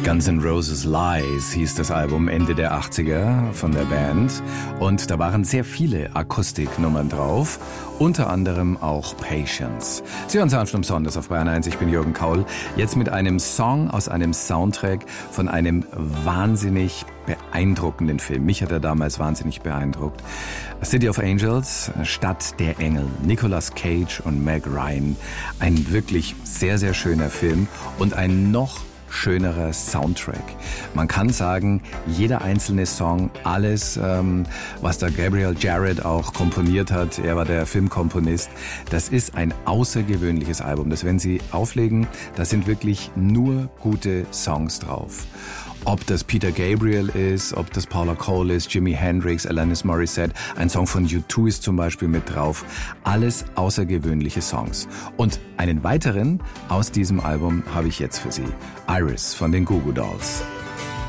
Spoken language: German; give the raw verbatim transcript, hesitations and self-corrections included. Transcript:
Guns N' Roses Lies hieß das Album Ende der achtziger von der Band. Und da waren sehr viele Akustiknummern drauf, unter anderem auch Patience. Sie hören sanft und besonders auf Bayern eins, ich bin Jürgen Kaul. Jetzt mit einem Song aus einem Soundtrack von einem wahnsinnig beeindruckenden Film. Mich hat er damals wahnsinnig beeindruckt. City of Angels, Stadt der Engel, Nicolas Cage und Meg Ryan. Ein wirklich sehr, sehr schöner Film und ein noch schönerer Soundtrack. Man kann sagen, jeder einzelne Song, alles, ähm, was da Gabriel Jarrett auch komponiert hat, er war der Filmkomponist, das ist ein außergewöhnliches Album. Das, wenn Sie auflegen, da sind wirklich nur gute Songs drauf. Ob das Peter Gabriel ist, ob das Paula Cole ist, Jimi Hendrix, Alanis Morissette, ein Song von U zwei ist zum Beispiel mit drauf. Alles außergewöhnliche Songs. Und einen weiteren aus diesem Album habe ich jetzt für Sie. Iris von den Goo Goo Dolls.